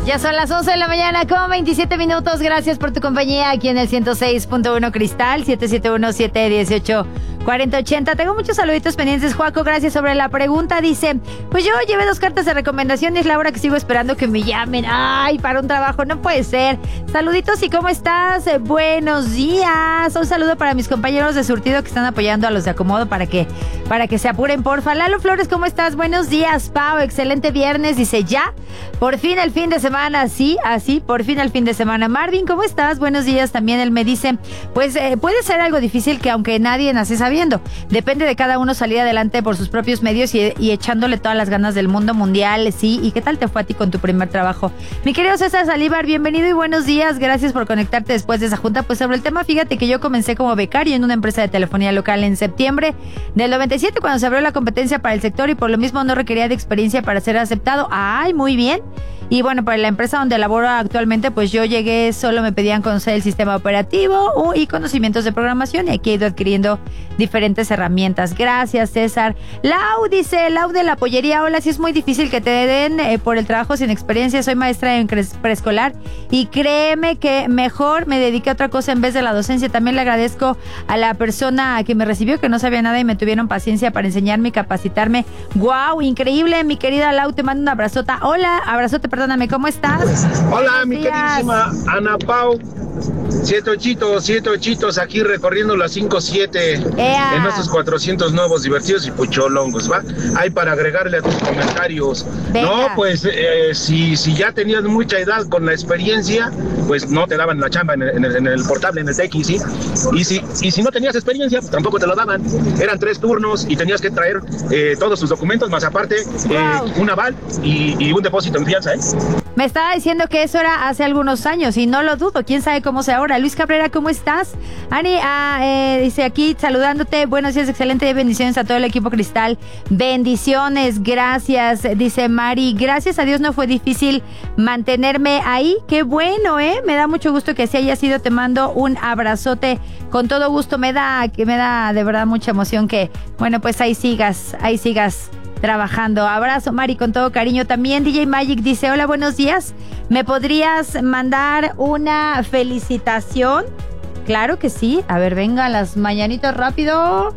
Ya son las 11 de la mañana con 27 minutos. Gracias por tu compañía aquí en el 106.1 Cristal, 771-718-4080. Tengo muchos saluditos pendientes, Juaco. Gracias sobre la pregunta. Dice, pues yo llevé 2 cartas de recomendación y es la hora que sigo esperando que me llamen. Ay, para un trabajo, no puede ser. Saluditos, ¿y cómo estás? Buenos días. Un saludo para mis compañeros de surtido que están apoyando a los de acomodo para que se apuren, porfa. Lalo Flores, ¿cómo estás? Buenos días, Pau. Excelente viernes. Dice, ya, por fin el fin de semana. Sí, así, por fin el fin de semana. Marvin, ¿cómo estás? Buenos días. También él me dice, pues puede ser algo difícil que aunque nadie nace sabiendo. Depende de cada uno salir adelante por sus propios medios y echándole todas las ganas del mundo mundial. Sí, ¿y qué tal te fue a ti con tu primer trabajo? Mi querido César Salívar, bienvenido y buenos días. Gracias por conectarte después de esa junta. Pues sobre el tema, fíjate que yo comencé como becario en una empresa de telefonía local en septiembre del 97 cuando se abrió la competencia para el sector y por lo mismo no requería de experiencia para ser aceptado. ¡Ay, muy bien! Y bueno, para la empresa donde laboro actualmente, pues yo llegué, solo me pedían conocer el sistema operativo y conocimientos de programación y aquí he ido adquiriendo diferentes herramientas. Gracias, César. Lau dice, Lau de la pollería, hola, sí es muy difícil que te den por el trabajo sin experiencia. Soy maestra en preescolar y créeme que mejor me dediqué a otra cosa en vez de la docencia. También le agradezco a la persona que me recibió, que no sabía nada y me tuvieron paciencia para enseñarme y capacitarme. ¡Wow! Increíble, mi querida Lau, te mando un abrazota. Hola, abrazote, perdóname, ¿cómo estás? Hola, mi queridísima Ana Pau. 7 ochitos aquí recorriendo las 5-7 en nuestros 400 nuevos, divertidos y pucholongos, ¿va? Hay para agregarle a tus comentarios. Venga. No, pues si ya tenías mucha edad con la experiencia, pues no te daban la chamba en el portable, en el TX, ¿sí? Y si no tenías experiencia, pues tampoco te lo daban. Eran 3 turnos y tenías que traer todos tus documentos, más aparte un aval y un depósito en fianza, ¿eh? Me estaba diciendo que eso era hace algunos años y no lo dudo. ¿Quién sabe cómo sea ahora? Luis Cabrera, ¿cómo estás? Ani, dice aquí saludándote. Buenos días, excelente. Bendiciones a todo el equipo Cristal. Bendiciones, gracias. Dice Mari, gracias a Dios no fue difícil mantenerme ahí. Qué bueno, me da mucho gusto que así haya sido. Te mando un abrazote con todo gusto. Me da de verdad mucha emoción que, bueno, pues ahí sigas trabajando. Abrazo, Mari, con todo cariño. También DJ Magic dice, hola, buenos días. ¿Me podrías mandar una felicitación? Claro que sí. A ver, venga, las mañanitas rápido.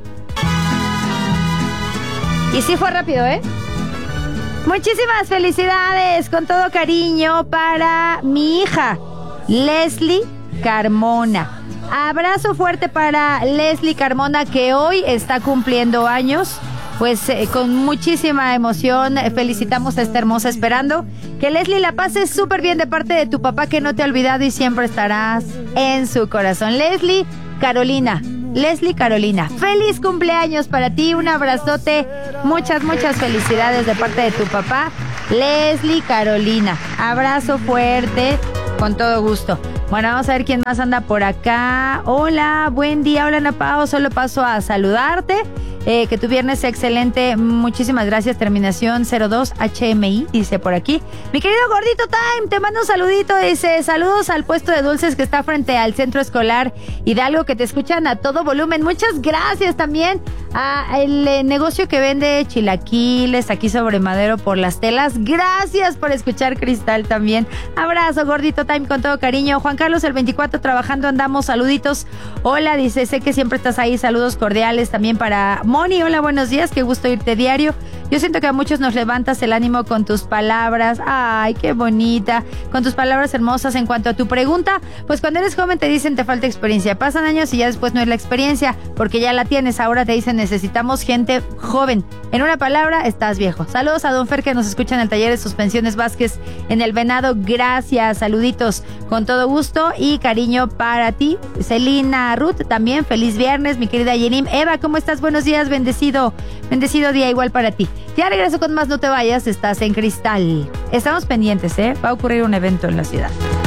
Y sí fue rápido, Muchísimas felicidades, con todo cariño, para mi hija, Leslie Carmona. Abrazo fuerte para Leslie Carmona, que hoy está cumpliendo años. Pues con muchísima emoción felicitamos a esta hermosa, esperando que Leslie la pase súper bien de parte de tu papá, que no te ha olvidado y siempre estarás en su corazón. Leslie Carolina, feliz cumpleaños para ti, un abrazote, muchas felicidades de parte de tu papá, Leslie Carolina. Abrazo fuerte, con todo gusto. Bueno, vamos a ver quién más anda por acá. Hola, buen día. Hola, Ana Pao. Solo paso a saludarte. Que tu viernes sea excelente. Muchísimas gracias. Terminación 02 HMI, dice por aquí. Mi querido Gordito Time, te mando un saludito. Dice, saludos al puesto de dulces que está frente al centro escolar Hidalgo, que te escuchan a todo volumen. Muchas gracias también a el negocio que vende chilaquiles aquí sobre Madero por las telas. Gracias por escuchar Cristal también. Abrazo, Gordito Time, con todo cariño. Juan Carlos, el 24, trabajando andamos. Saluditos. Hola, dice, sé que siempre estás ahí. Saludos cordiales también para Moni. Hola, buenos días, qué gusto irte diario. Yo siento que a muchos nos levantas el ánimo con tus palabras. Ay, qué bonita. Con tus palabras hermosas. En cuanto a tu pregunta, pues cuando eres joven te dicen te falta experiencia. Pasan años y ya después no es la experiencia, porque ya la tienes. Ahora te dicen necesitamos gente joven. En una palabra, estás viejo. Saludos a Don Fer, que nos escucha en el taller de suspensiones Vázquez en El Venado. Gracias, saluditos con todo gusto y cariño para ti. Celina Ruth, también feliz viernes, mi querida Yenim. Eva, ¿cómo estás? Buenos días, bendecido día igual para ti. Ya regreso con más, no te vayas, estás en Cristal. Estamos pendientes, va a ocurrir un evento en la ciudad.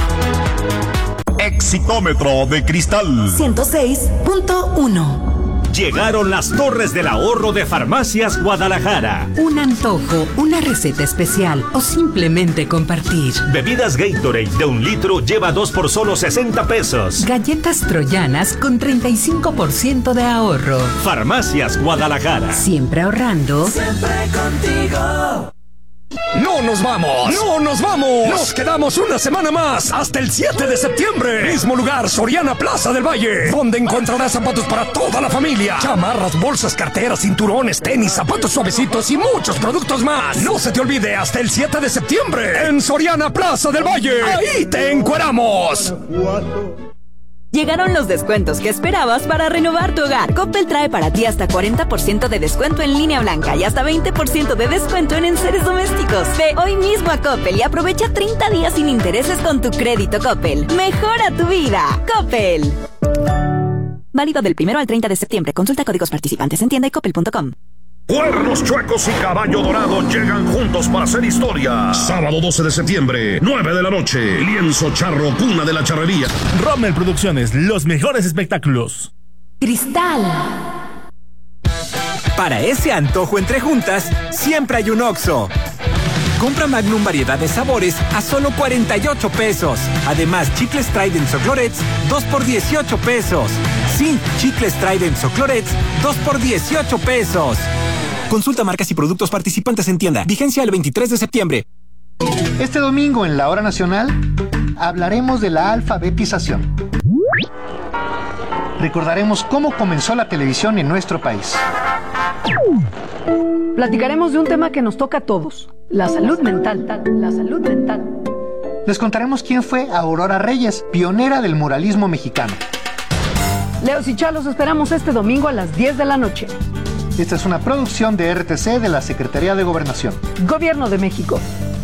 Exitómetro de Cristal 106.1. Llegaron las torres del ahorro de Farmacias Guadalajara. Un antojo, una receta especial o simplemente compartir. Bebidas Gatorade de 1 litro lleva 2 por solo 60 pesos. Galletas troyanas con 35% de ahorro. Farmacias Guadalajara. Siempre ahorrando. Siempre contigo. ¡No nos vamos! ¡No nos vamos! ¡Nos quedamos una semana más! ¡Hasta el 7 de septiembre! Mismo lugar, Soriana Plaza del Valle, donde encontrarás zapatos para toda la familia. Chamarras, bolsas, carteras, cinturones, tenis, zapatos suavecitos y muchos productos más. No se te olvide, hasta el 7 de septiembre, en Soriana Plaza del Valle. ¡Ahí te encueramos! Llegaron los descuentos que esperabas para renovar tu hogar. Coppel trae para ti hasta 40% de descuento en línea blanca y hasta 20% de descuento en enseres domésticos. Ve hoy mismo a Coppel y aprovecha 30 días sin intereses con tu crédito Coppel. ¡Mejora tu vida! Coppel. Válido del 1 al 30 de septiembre. Consulta códigos participantes en tienda y coppel.com. Cuernos Chuecos y Caballo Dorado llegan juntos para hacer historia. Sábado 12 de septiembre, 9 de la noche. Lienzo Charro, cuna de la charrería. Rommel Producciones, los mejores espectáculos. Cristal. Para ese antojo entre juntas, siempre hay un Oxxo. Compra Magnum variedad de sabores a solo 48 pesos. Además, chicles Trident o Clorets, 2 por 18 pesos. Sí, chicles Trident o Clorets, 2 por 18 pesos. Consulta marcas y productos participantes en tienda. Vigencia el 23 de septiembre. Este domingo en la Hora Nacional hablaremos de la alfabetización. Recordaremos cómo comenzó la televisión en nuestro país. Platicaremos de un tema que nos toca a todos, la salud mental. La salud mental. Les contaremos quién fue Aurora Reyes, pionera del muralismo mexicano. Leos y Chalos esperamos este domingo a las 10 de la noche. Esta es una producción de RTC de la Secretaría de Gobernación. Gobierno de México.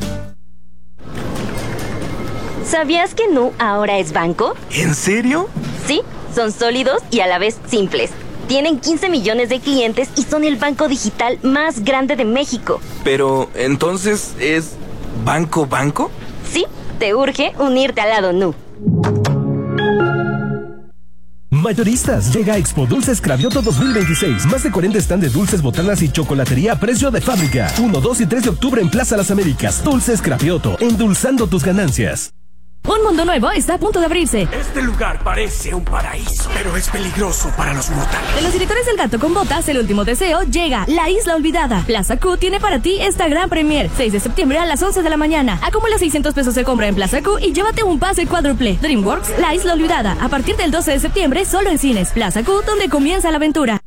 ¿Sabías que Nu ahora es banco? ¿En serio? Sí, son sólidos y a la vez simples. Tienen 15 millones de clientes y son el banco digital más grande de México. Pero, ¿entonces es banco? Sí, te urge unirte al lado Nu. Mayoristas, llega a Expo Dulces Cravioto 2026. Más de 40 stand de dulces, botanas y chocolatería a precio de fábrica. 1, 2 y 3 de octubre en Plaza Las Américas. Dulces Cravioto, endulzando tus ganancias. Un mundo nuevo está a punto de abrirse. Este lugar parece un paraíso, pero es peligroso para los mortales. De los directores del Gato con Botas, El Último Deseo, llega La Isla Olvidada. Plaza Q tiene para ti esta gran premier. 6 de septiembre a las 11 de la mañana. Acumula 600 pesos de compra en Plaza Q y llévate un pase cuádruple. DreamWorks, La Isla Olvidada. A partir del 12 de septiembre, solo en cines. Plaza Q, donde comienza la aventura.